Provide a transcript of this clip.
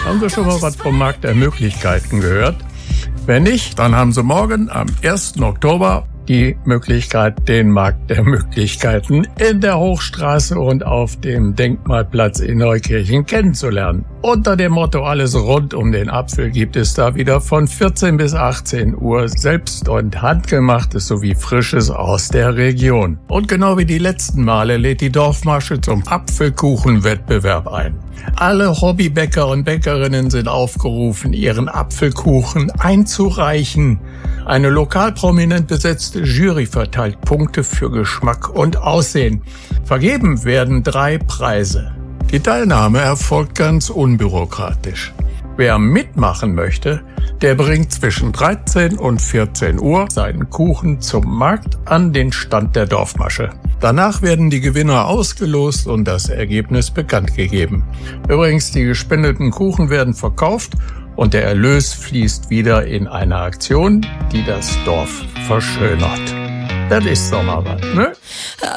Haben Sie schon mal was vom Markt der Möglichkeiten gehört? Wenn nicht, dann haben Sie morgen am 1. Oktober die Möglichkeit, den Markt der Möglichkeiten in der Hochstraße und auf dem Denkmalplatz in Neukirchen kennenzulernen. Unter dem Motto Alles rund um den Apfel gibt es da wieder von 14 bis 18 Uhr selbst- und handgemachtes sowie Frisches aus der Region. Und genau wie die letzten Male lädt die Dorfmasche zum Apfelkuchenwettbewerb ein. Alle Hobbybäcker und Bäckerinnen sind aufgerufen, ihren Apfelkuchen einzureichen. Eine lokal prominent besetzte Jury verteilt Punkte für Geschmack und Aussehen. Vergeben werden 3 Preise. Die Teilnahme erfolgt ganz unbürokratisch. Wer mitmachen möchte, der bringt zwischen 13 und 14 Uhr seinen Kuchen zum Markt an den Stand der Dorfmasche. Danach werden die Gewinner ausgelost und das Ergebnis bekannt gegeben. Übrigens, die gespendeten Kuchen werden verkauft und der Erlös fließt wieder in eine Aktion, die das Dorf verschönert. Das ist doch mal was, ne?